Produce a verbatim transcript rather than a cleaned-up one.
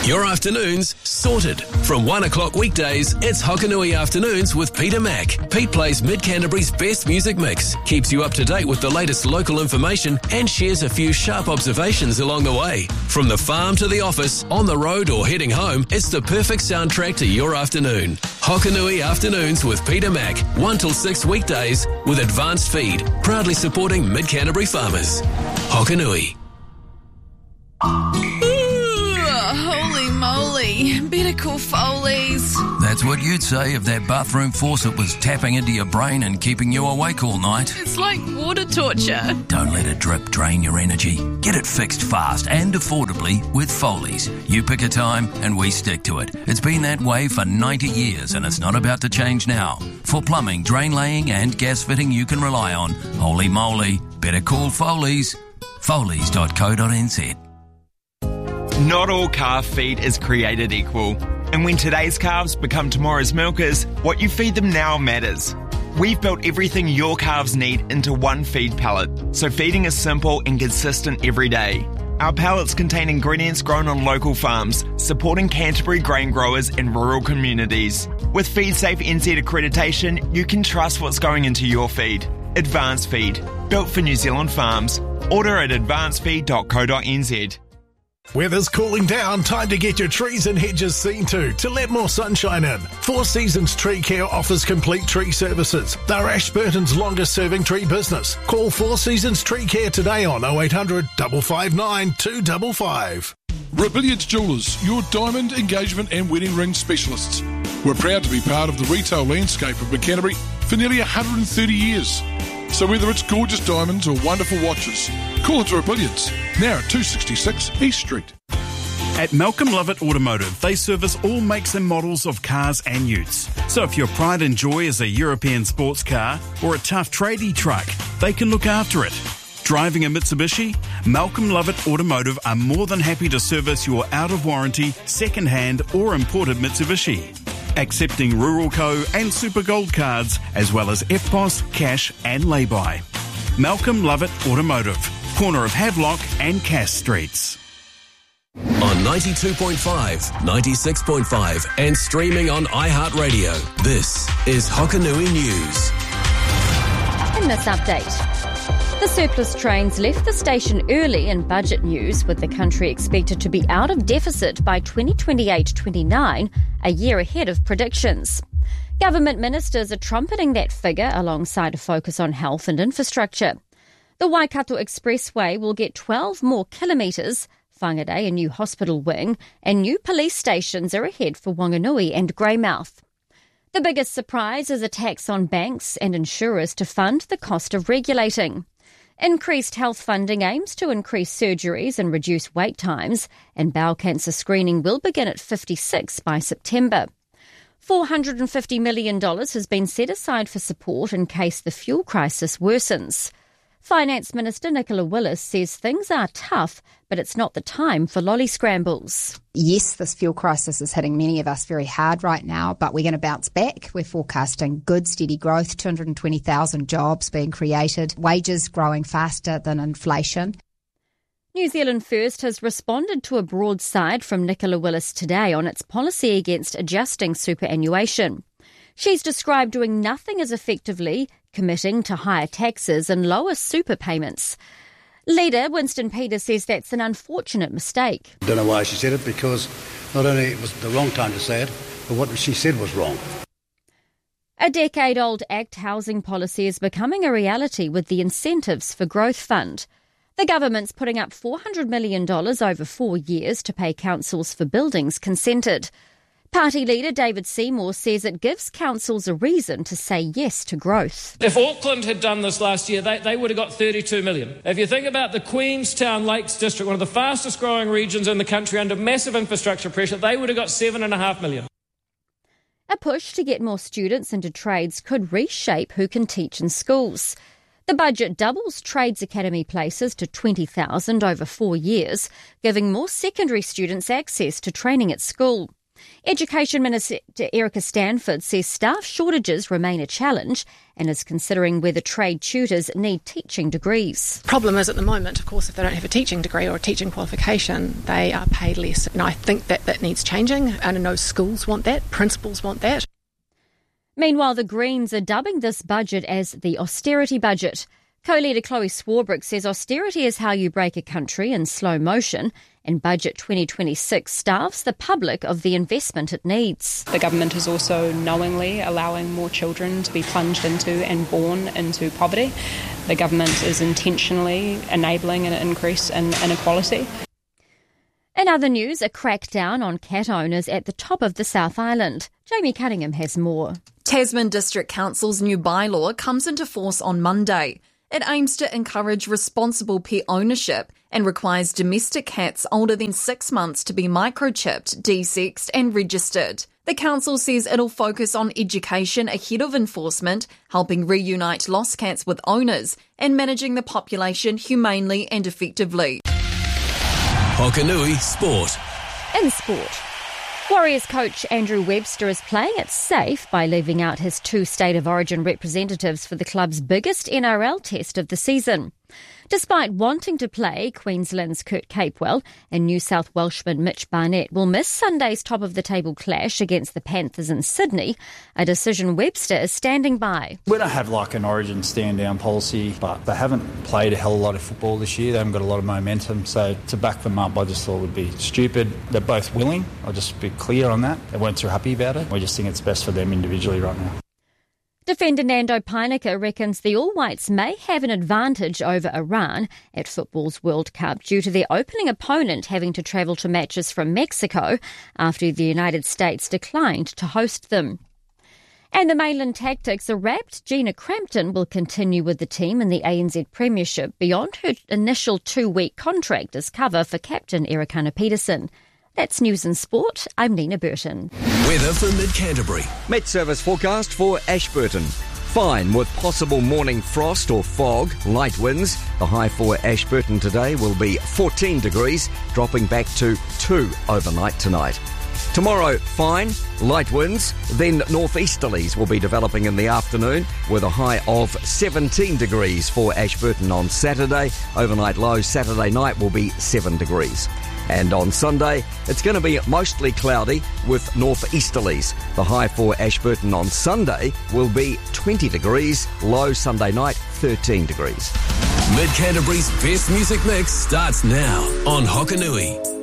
Your afternoons sorted. From one o'clock weekdays, it's Hokanui Afternoons with Peter Mack. Pete plays Mid-Canterbury's best music mix, keeps you up to date with the latest local information, and shares a few sharp observations along the way. From the farm to the office, on the road or heading home, it's the perfect soundtrack to your afternoon. Hokanui Afternoons with Peter Mack, one till six weekdays with Advanced Feed, proudly supporting Mid-Canterbury farmers. Hokanui. Holy moly, better call Foley's. That's what you'd say if that bathroom faucet was tapping into your brain and keeping you awake all night. It's like water torture. Don't let a drip drain your energy. Get it fixed fast and affordably with Foley's. You pick a time and we stick to it. It's been that way for ninety years and it's not about to change now. For plumbing, drain laying and gas fitting you can rely on. Holy moly, better call Foley's. Foley's dot co dot n z. Not all calf feed is created equal. And when today's calves become tomorrow's milkers, what you feed them now matters. We've built everything your calves need into one feed pallet, so feeding is simple and consistent every day. Our pallets contain ingredients grown on local farms, supporting Canterbury grain growers in rural communities. With FeedSafe N Z accreditation, you can trust what's going into your feed. Advanced Feed, built for New Zealand farms. Order at advanced feed dot co dot n z. Weather's cooling down, time to get your trees and hedges seen to, to let more sunshine in. Four Seasons Tree Care offers complete tree services. They're Ashburton's longest serving tree business. Call Four Seasons Tree Care today on oh eight hundred, five five nine, two five five. Rebellions Jewellers, your diamond, engagement and wedding ring specialists. We're proud to be part of the retail landscape of Canterbury for nearly one hundred thirty years. So whether it's gorgeous diamonds or wonderful watches, call into Rebellions, now at two sixty-six East Street. At Malcolm Lovett Automotive, they service all makes and models of cars and utes. So if your pride and joy is a European sports car or a tough tradie truck, they can look after it. Driving a Mitsubishi? Malcolm Lovett Automotive are more than happy to service your out-of-warranty, second-hand or imported Mitsubishi. Accepting Rural Co and Super Gold cards, as well as F P O S, cash and lay-by. Malcolm Lovett Automotive, corner of Havelock and Cass Streets. On ninety-two point five, ninety-six point five and streaming on iHeartRadio, this is Hokanui News. In this update, the surplus trains left the station early in budget news, with the country expected to be out of deficit by twenty twenty-eight twenty-nine, a year ahead of predictions. Government ministers are trumpeting that figure alongside a focus on health and infrastructure. The Waikato Expressway will get twelve more kilometres, Whangarei a new hospital wing, and new police stations are ahead for Wanganui and Greymouth. The biggest surprise is a tax on banks and insurers to fund the cost of regulating. Increased health funding aims to increase surgeries and reduce wait times, and bowel cancer screening will begin at fifty-six by September. four hundred fifty million dollars has been set aside for support in case the fuel crisis worsens. Finance Minister Nicola Willis says things are tough, but it's not the time for lolly scrambles. Yes, this fuel crisis is hitting many of us very hard right now, but we're going to bounce back. We're forecasting good, steady growth, two hundred twenty thousand jobs being created, wages growing faster than inflation. New Zealand First has responded to a broadside from Nicola Willis today on its policy against adjusting superannuation. She's described doing nothing as effectively committing to higher taxes and lower super payments. Leader Winston Peters says that's an unfortunate mistake. I don't know why she said it, because not only it was the wrong time to say it, but what she said was wrong. A decade-old ACT housing policy is becoming a reality with the Incentives for Growth Fund. The government's putting up four hundred million dollars over four years to pay councils for buildings consented. Party leader David Seymour says it gives councils a reason to say yes to growth. If Auckland had done this last year, they, they would have got thirty-two million dollars. If you think about the Queenstown Lakes District, one of the fastest growing regions in the country under massive infrastructure pressure, they would have got seven point five million dollars. A push to get more students into trades could reshape who can teach in schools. The budget doubles Trades Academy places to twenty thousand over four years, giving more secondary students access to training at school. Education Minister Erica Stanford says staff shortages remain a challenge and is considering whether trade tutors need teaching degrees. The problem is at the moment, of course, if they don't have a teaching degree or a teaching qualification, they are paid less. And I think that that needs changing, and I know schools want that, principals want that. Meanwhile, the Greens are dubbing this budget as the austerity budget. Co-leader Chloe Swarbrick says austerity is how you break a country in slow motion, and Budget twenty twenty-six starves the public of the investment it needs. The government is also knowingly allowing more children to be plunged into and born into poverty. The government is intentionally enabling an increase in inequality. In other news, a crackdown on cat owners at the top of the South Island. Jamie Cunningham has more. Tasman District Council's new bylaw comes into force on Monday. It aims to encourage responsible pet ownership and requires domestic cats older than six months to be microchipped, desexed and registered. The council says it'll focus on education ahead of enforcement, helping reunite lost cats with owners and managing the population humanely and effectively. Hokanui Sport. In sport, Warriors coach Andrew Webster is playing it safe by leaving out his two State of Origin representatives for the club's biggest N R L test of the season. Despite wanting to play, Queensland's Kurt Capewell and New South Welshman Mitch Barnett will miss Sunday's top-of-the-table clash against the Panthers in Sydney, a decision Webster is standing by. We don't have like an Origin stand-down policy, but they haven't played a hell of a lot of football this year. They haven't got a lot of momentum, so to back them up I just thought would be stupid. They're both willing, I'll just be clear on that. They weren't too happy about it. We just think it's best for them individually right now. Defender Nando Painica reckons the All Whites may have an advantage over Iran at football's World Cup due to their opening opponent having to travel to matches from Mexico after the United States declined to host them. And the Mainland Tactics are wrapped. Gina Crampton will continue with the team in the A N Z Premiership beyond her initial two-week contract as cover for captain Erikana Peterson. That's News and Sport. I'm Nina Burton. Weather for Mid-Canterbury. Met Service forecast for Ashburton. Fine with possible morning frost or fog, light winds. The high for Ashburton today will be fourteen degrees, dropping back to two overnight tonight. Tomorrow, fine, light winds, then northeasterlies will be developing in the afternoon with a high of seventeen degrees for Ashburton on Saturday. Overnight low Saturday night will be seven degrees. And on Sunday, it's going to be mostly cloudy with northeasterlies. The high for Ashburton on Sunday will be twenty degrees, low Sunday night thirteen degrees. Mid-Canterbury's best music mix starts now on Hokanui.